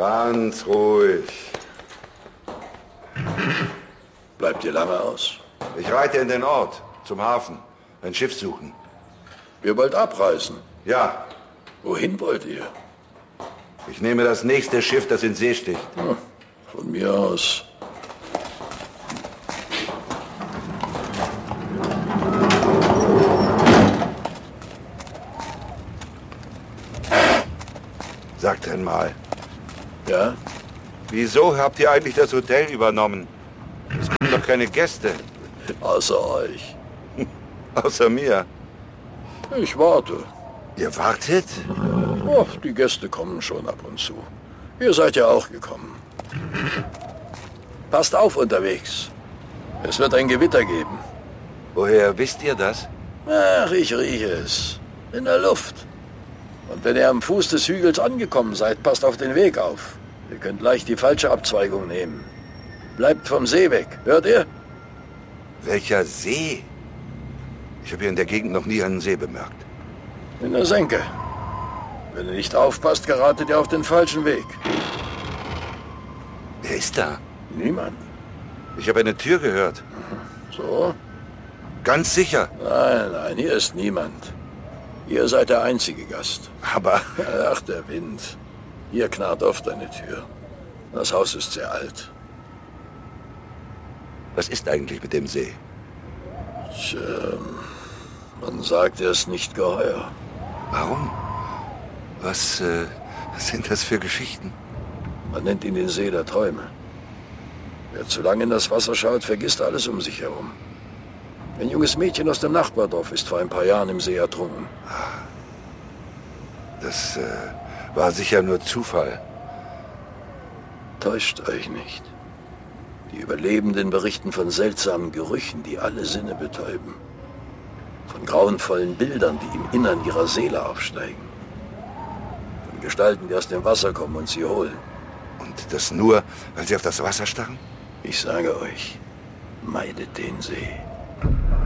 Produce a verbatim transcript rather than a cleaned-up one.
Ganz ruhig. Bleibt ihr lange aus? Ich reite in den Ort, zum Hafen. Ein Schiff suchen. Ihr wollt abreisen? Ja. Wohin wollt ihr? Ich nehme das nächste Schiff, das in See sticht. Ja, von mir aus. Sagt einmal. Ja? Wieso habt ihr eigentlich das Hotel übernommen? Es kommen doch keine Gäste. Außer euch. Außer mir. Ich warte. Ihr wartet? Oh, die Gäste kommen schon ab und zu. Ihr seid ja auch gekommen. Passt auf unterwegs. Es wird ein Gewitter geben. Woher wisst ihr das? Ach, ich rieche es. In der Luft. Und wenn ihr am Fuß des Hügels angekommen seid, passt auf den Weg auf. Ihr könnt leicht die falsche Abzweigung nehmen. Bleibt vom See weg. Hört ihr? Welcher See? Ich habe hier in der Gegend noch nie einen See bemerkt. In der Senke. Wenn ihr nicht aufpasst, geratet ihr auf den falschen Weg. Wer ist da? Niemand. Ich habe eine Tür gehört. So? Ganz sicher. Nein, nein, hier ist niemand. Ihr seid der einzige Gast. Aber... Ach, der Wind. Hier knarrt oft eine Tür. Das Haus ist sehr alt. Was ist eigentlich mit dem See? Tja, man sagt, er ist nicht geheuer. Warum? Was äh, sind das für Geschichten? Man nennt ihn den See der Träume. Wer zu lange in das Wasser schaut, vergisst alles um sich herum. Ein junges Mädchen aus dem Nachbardorf ist vor ein paar Jahren im See ertrunken. Das äh, war sicher nur Zufall. Täuscht euch nicht. Die Überlebenden berichten von seltsamen Gerüchen, die alle Sinne betäuben. Von grauenvollen Bildern, die im Innern ihrer Seele aufsteigen. Von Gestalten, die aus dem Wasser kommen und sie holen. Und das nur, weil sie auf das Wasser starren? Ich sage euch, meidet den See.